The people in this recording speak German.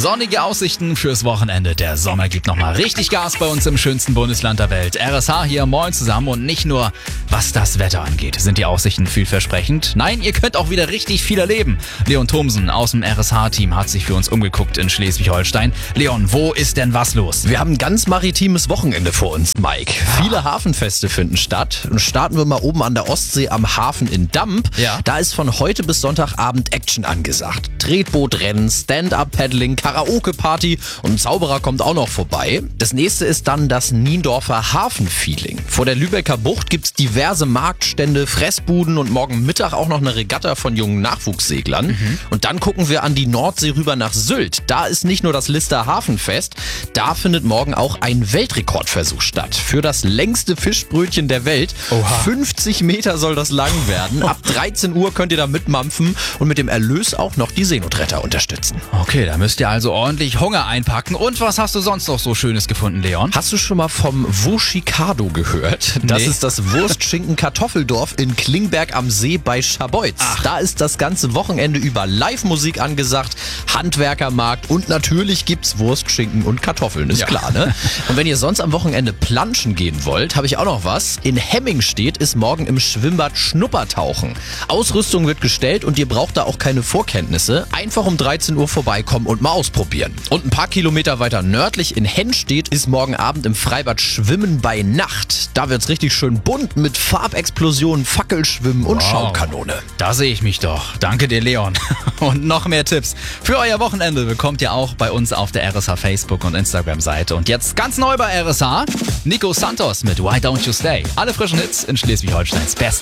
Sonnige Aussichten fürs Wochenende. Der Sommer gibt nochmal richtig Gas bei uns im schönsten Bundesland der Welt. RSH hier, moin zusammen. Und nicht nur, was das Wetter angeht, sind die Aussichten vielversprechend. Nein, ihr könnt auch wieder richtig viel erleben. Leon Thomsen aus dem RSH-Team hat sich für uns umgeguckt in Schleswig-Holstein. Leon, wo ist denn was los? Wir haben ein ganz maritimes Wochenende vor uns, Mike. Viele Hafenfeste finden statt. Und starten wir mal oben an der Ostsee am Hafen in Damp. Ja. Da ist von heute bis Sonntagabend Action angesagt. Tretbootrennen, Stand-Up-Paddling, Karaoke-Party und ein Zauberer kommt auch noch vorbei. Das nächste ist dann das Niendorfer Hafenfeeling. Vor der Lübecker Bucht gibt's diverse Marktstände, Fressbuden und morgen Mittag auch noch eine Regatta von jungen Nachwuchsseglern. Und dann gucken wir an die Nordsee rüber nach Sylt. Da ist nicht nur das Lister Hafenfest, da findet morgen auch ein Weltrekordversuch statt. Für das längste Fischbrötchen der Welt. Oha. 50 Meter soll das lang werden. Ab 13 Uhr könnt ihr da mitmampfen und mit dem Erlös auch noch die Seenotretter unterstützen. Okay, da müsst ihr also ordentlich Hunger einpacken. Und was hast du sonst noch so Schönes gefunden, Leon? Hast du schon mal vom Wuschikado gehört? Das Nee. ist das Wurstschinken-Kartoffeldorf in Klingberg am See bei Scharbeutz. Da ist das ganze Wochenende über Live-Musik angesagt, Handwerkermarkt und natürlich gibt's Wurst, Schinken und Kartoffeln, ist Ja. klar, ne? Und wenn ihr sonst am Wochenende planschen gehen wollt, habe ich auch noch was. In Hemmingstedt ist morgen im Schwimmbad Schnuppertauchen. Ausrüstung wird gestellt und ihr braucht da auch keine Vorkenntnisse. Einfach um 13 Uhr vorbeikommen und mal ausprobieren. Und ein paar Kilometer weiter nördlich in Hennstedt ist morgen Abend im Freibad Schwimmen bei Nacht. Da wird's richtig schön bunt mit Farbexplosionen, Fackelschwimmen und Wow. Schaumkanone. Da sehe ich mich doch. Danke dir, Leon. Und noch mehr Tipps für euer Wochenende bekommt ihr auch bei uns auf der RSH Facebook- und Instagram-Seite. Und jetzt ganz neu bei RSH, Nico Santos mit Why Don't You Stay. Alle frischen Hits in Schleswig-Holsteins Best.